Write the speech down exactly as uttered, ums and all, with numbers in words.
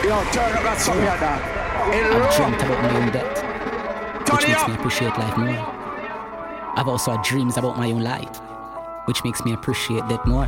Yo, turn up that song here, dog. I've dreamt about my own death, which makes me appreciate life more. I've also had dreams about my own life, which makes me appreciate death more.